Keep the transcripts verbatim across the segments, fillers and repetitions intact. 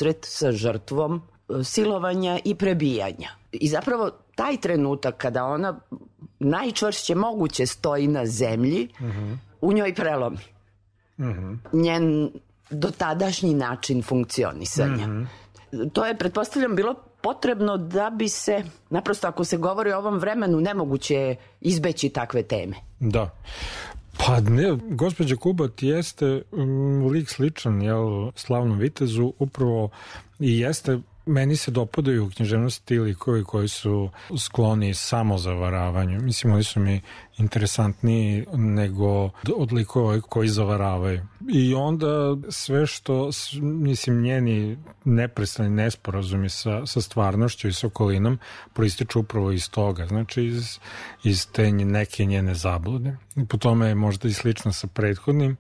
susret sa žrtvom silovanja i prebijanja. I zapravo taj trenutak kada ona najčvršće moguće stoji na zemlji, uh-huh. u njoj prelomi. Uh-huh. Njen dotadašnji način funkcionisanja. Uh-huh. To je, pretpostavljam, bilo potrebno da bi se, naprosto ako se govori o ovom vremenu, nemoguće je izbeći takve teme. Da. Pa ne, gospođa Kubat jeste um, lik sličan, jel, slavnom vitezu, upravo i jeste, meni se dopadaju u književnosti ti likovi koji su skloni samozavaravanju. Mislim, oni su mi interesantniji nego od likova koji zavaravaju. I onda sve što, mislim, njeni neprestani nesporazumi sa, sa stvarnošću i sa okolinom proističu upravo iz toga. Znači, iz, iz te neke njene zablude. Po tome je možda i slično sa prethodnim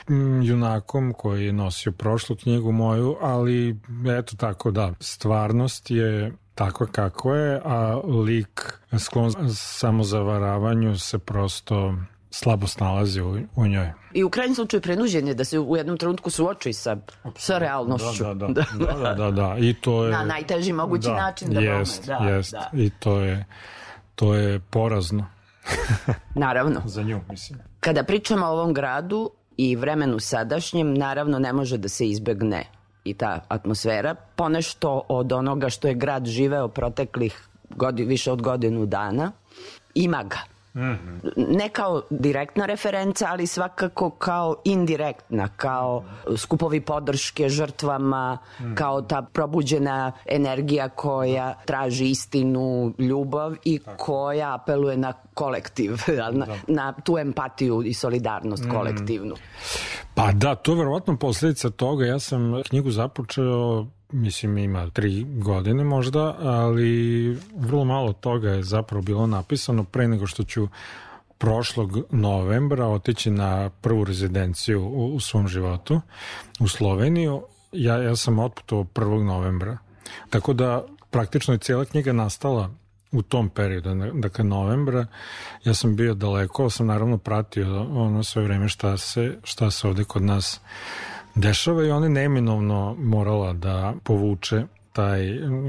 junakom koji je nosio prošlu knjigu moju, ali eto tako da, stvarnost je takva kako je, a lik sklon samozavaravanju se prosto slabo snalazi u, u njoj. I u krajnjem slučaju prenuđen je da se u jednom trenutku suoči sa, sa realnošću. Da, da, da. da, da, da, da. I to je, na najteži mogući da, način da jest, da, jest. Da. I to je, to je porazno. Naravno. Za nju, mislim. Kada pričamo o ovom gradu i vremenu sadašnjem, naravno ne može da se izbegne i ta atmosfera, ponešto od onoga što je grad živeo proteklih godin, više od godinu dana, ima ga. Mm-hmm. Ne kao direktna referenca, ali svakako kao indirektna, kao skupovi podrške žrtvama, mm-hmm. kao ta probuđena energija koja traži istinu, ljubav i tako. Koja apeluje na kolektiv, na, na tu empatiju i solidarnost mm-hmm. kolektivnu. Pa da, to je verovatno posljedica toga. Ja sam knjigu započeo, mislim ima tri godine možda, ali vrlo malo toga je zapravo bilo napisano pre nego što ću prošlog novembra otići na prvu rezidenciju u, u svom životu u Sloveniju. Ja, ja sam otputovao prvog novembra. Tako da praktično je cijela knjiga nastala u tom periodu, dakle novembra. Ja sam bio daleko, sam naravno pratio ono sve vreme šta se, šta se ovde kod nas dešava i ona je neminovno morala da povuče taj,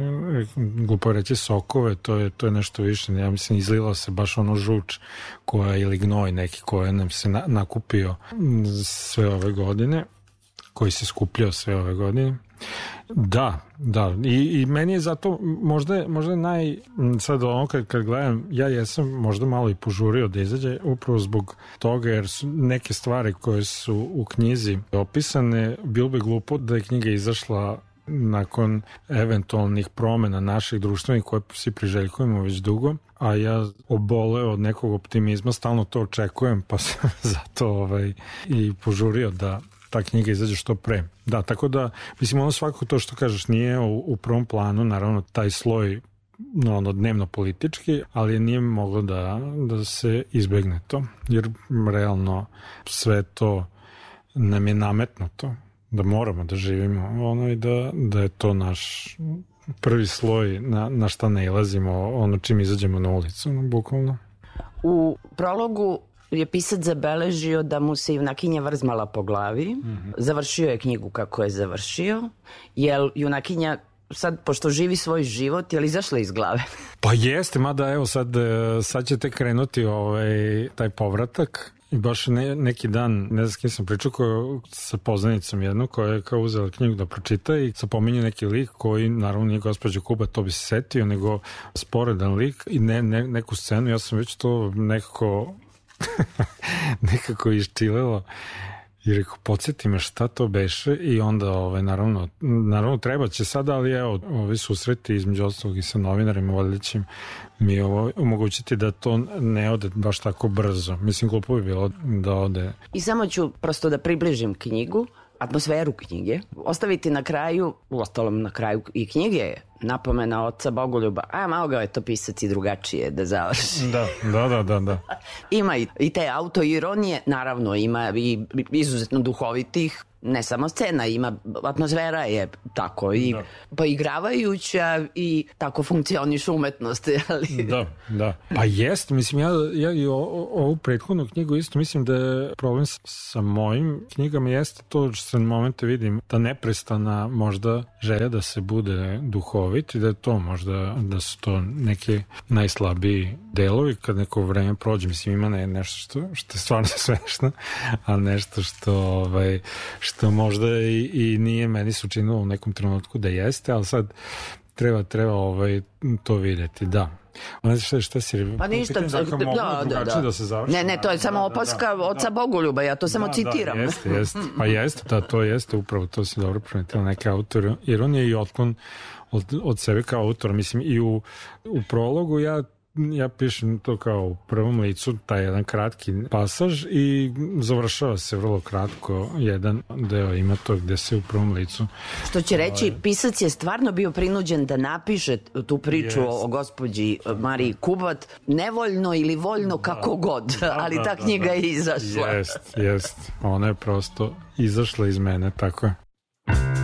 glupo reći, sokove, to je, to je nešto više. Ja mislim, izlila se baš ono žuč koja, ili gnoj neki koja nam se na, nakupio sve ove godine, koji se skupljao sve ove godine. Da, da. I, i meni je zato možda, možda naj... Sad ono kad, kad gledam, ja jesam možda malo i požurio da izađe upravo zbog toga, jer su neke stvari koje su u knjizi opisane, bilo bi glupo da je knjiga izašla nakon eventualnih promena naših društvenih koje svi priželjkujemo već dugo, a ja oboleo od nekog optimizma, stalno to očekujem, pa sam zato ovaj, i požurio da ta knjiga izađe što pre. Da, tako da, mislim, ono svakako to što kažeš nije u, u prvom planu, naravno, taj sloj no, ono, dnevno politički, ali nije moglo da, da se izbegne to, jer realno sve to nam je nametnuto, da moramo da živimo ono i da, da je to naš prvi sloj na, na šta nailazimo, ono čim izađemo na ulicu, no, bukvalno. U prologu je pisac zabeležio da mu se junakinja vrzmala po glavi. Mm-hmm. Završio je knjigu kako je završio. Jel junakinja sad, pošto živi svoj život, je li izašla iz glave? Pa jeste, mada evo sad, sad ćete krenuti ovaj, taj povratak. I baš ne, neki dan, ne znam s kim sam pričao, ko, sa poznanicom jednu koja je kao uzela knjigu da pročita i se pominje neki lik koji, naravno nije gospođa Kuba, to bi se setio, nego sporedan lik i ne, ne, neku scenu, ja sam već to nekako nekako iščililo i rekao, podsjeti me šta to beše i onda, ovaj, naravno, naravno treba će sada, ali evo, ovi susreti između ostalog i sa novinarima vodećim mi ovo omogućiti da to ne ode baš tako brzo. Mislim, glupo bi bilo da ode. I samo ću prosto da približim knjigu, atmosferu knjige, ostaviti na kraju, uostalom na kraju i knjige je napomena oca Bogoljuba, a mogao je to pisac i drugačije da završi. Da, da, da, da, da. Ima i, i te autoironije, naravno ima i izuzetno duhovitih ne samo scena, ima, atmosfera je tako i da. poigravajuća i tako funkcioniš umetnost. Ali... Da, da. Pa jest, mislim, ja, ja i o, ovu prethodnu knjigu isto mislim da je problem sa, sa mojim knjigama jeste to što se na momente vidim ta neprestana možda želja da se bude duhovit i da je to možda, da su to neke najslabiji delovi kad neko vreme prođe, mislim ima ne, nešto što, što je stvarno smešno, a nešto što, ovaj, što možda i, i nije meni se učinilo u nekom trenutku da jeste, ali sad treba, treba ovaj, to vidjeti, da. Ne znam šta, šta si... Pa ništa, da, da, da. da se završi. Ne, ne, to je samo da, opaska da, da, oca da. Bogoljuba, ja to samo da, citiram. Da, jeste, jeste. Pa jeste, da, to jeste, upravo to si dobro primetila, neke autor, jer on je i otklon od, od sebe kao autor, mislim, i u, u prologu ja ja pišem to kao u prvom licu, taj jedan kratki pasaž i završava se vrlo kratko jedan deo, ima to gde se u prvom licu. Što će reći, pisac je stvarno bio prinuđen da napiše tu priču yes. o gospođi Mariji Kubat, nevoljno ili voljno kako da. god, da, ali da, ta da, knjiga da, da. je izašla. Jest, jest. Ona je prosto izašla iz mene, tako je.